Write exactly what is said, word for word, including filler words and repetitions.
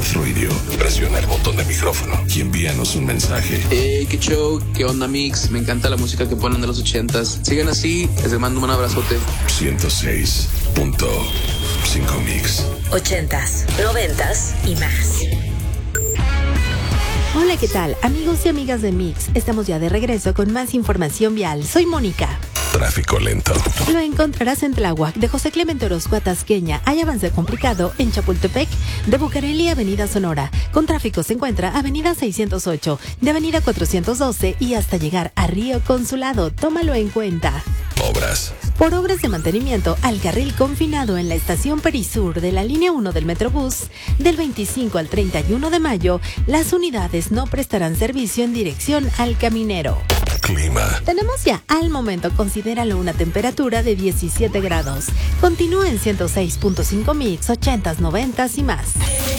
Iheart Radio. Presiona el botón de micrófono y envíanos un mensaje. Hey, qué show, qué onda Mix, me encanta la música que ponen de los ochentas. Sigan así, les mando un abrazote. ciento seis punto cinco Mix. Ochentas, noventas y más. Hola, ¿qué tal? Amigos y amigas de Mix, estamos ya de regreso con más información vial. Soy Mónica. Tráfico lento. Lo encontrarás en Tláhuac, de José Clemente Orozco a Tasqueña. Hay avance complicado en Chapultepec, de Bucareli a Avenida Sonora. Con tráfico se encuentra Avenida seiscientos ocho, de Avenida cuatrocientos doce y hasta llegar a Río Consulado. Tómalo en cuenta. Obras. Por obras de mantenimiento al carril confinado en la estación Perisur de la línea uno del Metrobús, del veinticinco al treinta y uno de mayo, las unidades no prestarán servicio en dirección al Caminero. Clima. Tenemos ya al momento, considéralo, una temperatura de diecisiete grados. Continúa en ciento seis punto cinco Mix, ochentas, noventas y más.